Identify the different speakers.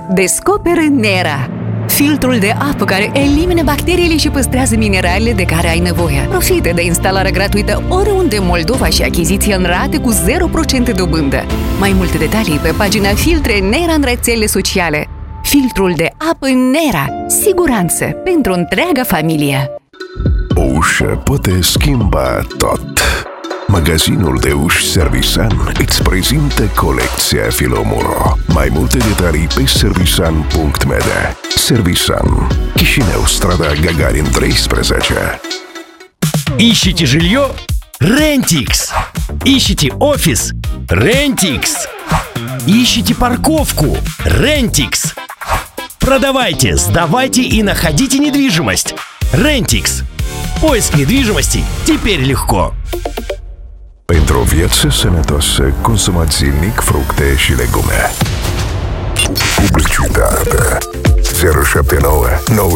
Speaker 1: Descoperă Nera, filtrul de apă care elimină bacteriile și păstrează mineralele de care ai nevoie. Profită de instalarea gratuită oriunde în Moldova și achiziție în rate cu 0% dobândă. Mai multe detalii pe pagina Filtre Nera în rețelele sociale. Filtrul de apă Nera. Siguranță pentru întreaga familie.
Speaker 2: O ușă poate schimba tot. Magazinul de uși Servisan îți prezintă colecția Filomuro. Mai multe detalii pe servisan.md. Servisan, Chișinău, strada Gagarin 13.
Speaker 3: Ищите жилье? Rentix. Ищите офис? Rentix. Ищите парковку? Rentix. Продавайте, сдавайте и находите недвижимость. Rentix. Поиск недвижимости теперь легко.
Speaker 2: Pentru o viață sănătoasă, consumați zilnic fructe și legume. Publicitate 079 90